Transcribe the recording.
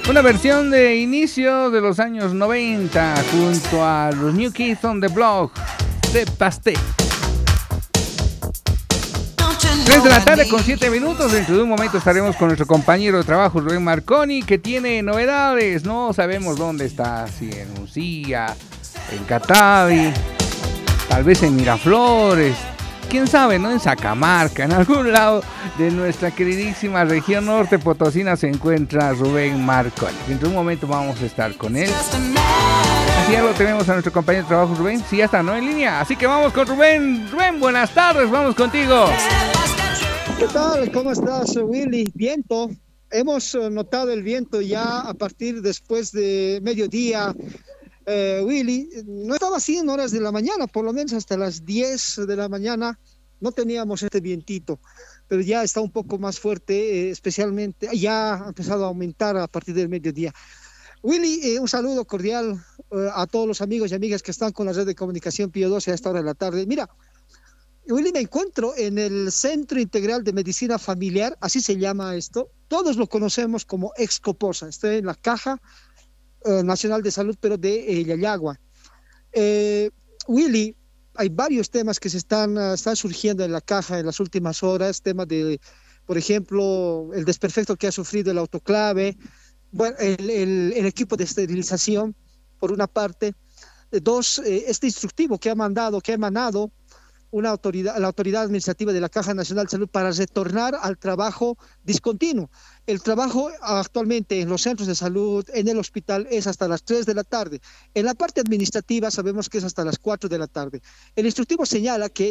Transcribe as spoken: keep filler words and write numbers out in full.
Una versión de inicio de los años noventa junto a los New Kids on the Block de Pasté. tres de la tarde con siete minutos. Dentro de un momento estaremos con nuestro compañero de trabajo Rubén Marconi, que tiene novedades. No sabemos dónde está, si en Uncía, en Catavi, tal vez en Miraflores, quién sabe, ¿no? En Sacamarca, en algún lado de nuestra queridísima región norte potosina se encuentra Rubén Marconi. Dentro de un momento vamos a estar con él. Así ya lo tenemos a nuestro compañero de trabajo Rubén. Sí, ya está, ¿no? En línea. Así que vamos con Rubén. Rubén, buenas tardes, vamos contigo. ¿Qué tal? ¿Cómo estás, Willy? Viento. Hemos notado el viento ya a partir después de mediodía. Eh, Willy, no estaba así en horas de la mañana, por lo menos hasta las diez de la mañana no teníamos este vientito, pero ya está un poco más fuerte, eh, especialmente, ya ha empezado a aumentar a partir del mediodía. Willy, eh, un saludo cordial eh, a todos los amigos y amigas que están con la red de comunicación Pío doce a esta hora de la tarde. Mira, Willy, me encuentro en el Centro Integral de Medicina Familiar, así se llama esto, todos lo conocemos como Excoposa, estoy en la caja eh, Nacional de Salud, pero de eh, Yayagua. Eh, Willy, hay varios temas que se están, uh, están surgiendo en la caja en las últimas horas, temas de, por ejemplo, el desperfecto que ha sufrido el autoclave, bueno, el, el, el equipo de esterilización, por una parte, dos, eh, este instructivo que ha mandado, que ha emanado una autoridad, la autoridad administrativa de la Caja Nacional de Salud para retornar al trabajo discontinuo. El trabajo actualmente en los centros de salud, en el hospital, es hasta las tres de la tarde. En la parte administrativa sabemos que es hasta las cuatro de la tarde. El instructivo señala que